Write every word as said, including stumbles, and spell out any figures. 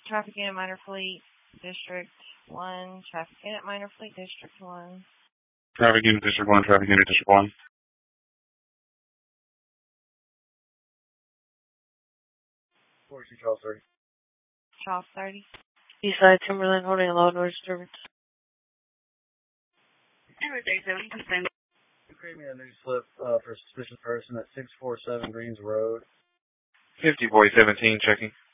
Traffic unit Minor Fleet, District one. Traffic unit Minor Fleet, District one. Traffic unit District one, traffic unit District one. forty-two Charles thirty. Charles thirty. Eastside Timberland holding a low noise disturbance. Number thirty-seven, confirm. You create me a new slip uh, for a suspicious person at six forty-seven Greens Road. fifty boy seventeen checking.